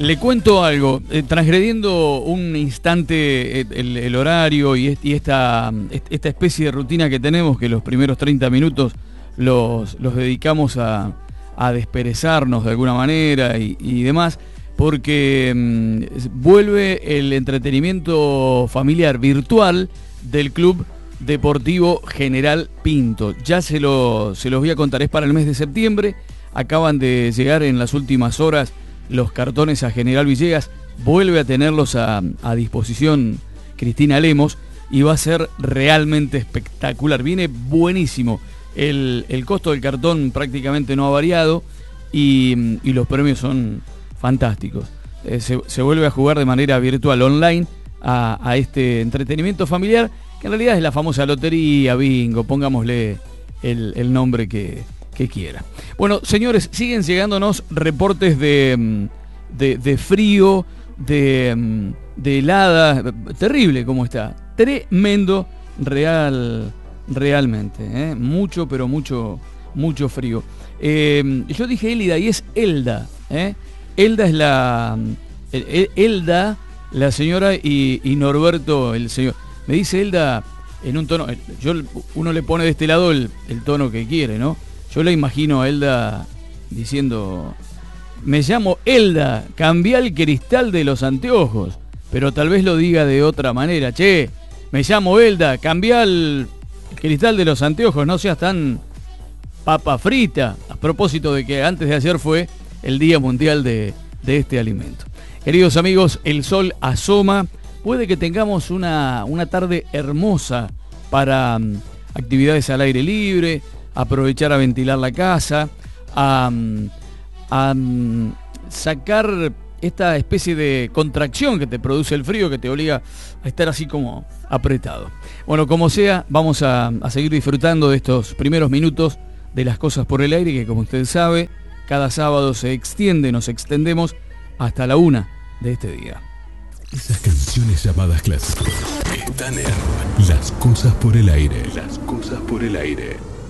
Le cuento algo, transgrediendo un instante el horario y esta especie de rutina que tenemos, que los primeros 30 minutos los dedicamos a desperezarnos de alguna manera y demás, porque vuelve el entretenimiento familiar virtual del Club Deportivo General Pinto. Ya se los voy a contar, es para el mes de septiembre, acaban de llegar en las últimas horas los cartones a General Villegas, vuelve a tenerlos a disposición Cristina Lemos y va a ser realmente espectacular, viene buenísimo, el costo del cartón prácticamente no ha variado y los premios son fantásticos. Se vuelve a jugar de manera virtual online a este entretenimiento familiar, que en realidad es la famosa lotería, bingo, pongámosle el nombre que quiera. Bueno, señores, siguen llegándonos reportes de frío, de helada, terrible como está, tremendo realmente, mucho, pero mucho frío. Yo dije Élida y es Elda, Elda es Elda, la señora, y Norberto, el señor. Me dice Elda en un tono, uno le pone de este lado el tono que quiere, ¿no? Yo la imagino a Elda diciendo: me llamo Elda, cambiá el cristal de los anteojos. Pero tal vez lo diga de otra manera. Che, me llamo Elda, cambiá el cristal de los anteojos, no seas tan papa frita. A propósito de que antes de ayer fue el Día Mundial de este alimento. Queridos amigos, el sol asoma. Puede que tengamos una tarde hermosa para actividades al aire libre, aprovechar a ventilar la casa, a sacar esta especie de contracción que te produce el frío, que te obliga a estar así como apretado. Bueno, como sea, vamos a seguir disfrutando de estos primeros minutos de Las Cosas por el Aire, que como usted sabe, cada sábado nos extendemos hasta la 1 de este día. Esas canciones llamadas clásicos están en Las Cosas por el Aire. Las Cosas por el Aire.